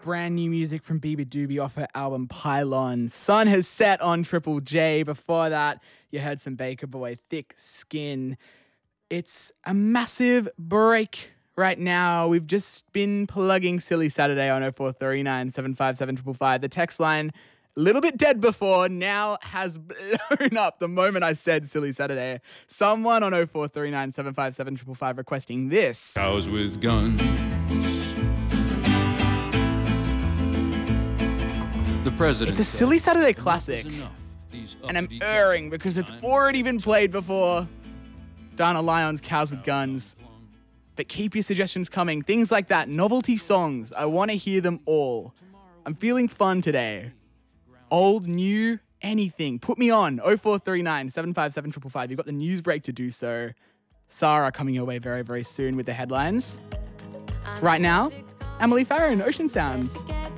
brand new music from Biba Doobie off her album Pylon. Sun has set on Triple J. Before that, you heard some Baker Boy, Thick Skin. It's a massive break right now. We've just been plugging Silly Saturday on 0439 757 555. The text line, a little bit dead before, now has blown up the moment I said Silly Saturday. Someone on 0439 757 555 requesting this. Cows with guns. The president. It's a Silly Saturday classic. And I'm erring because it's already been played before. Dana Lyon's Cows with Guns. But keep your suggestions coming. Things like that. Novelty songs. I want to hear them all. I'm feeling fun today. Old, new, anything. Put me on. 0439 757 555. You've got the news break to do so. Sarah coming your way very, very soon with the headlines. Right now, Emily Farron, Ocean Sounds.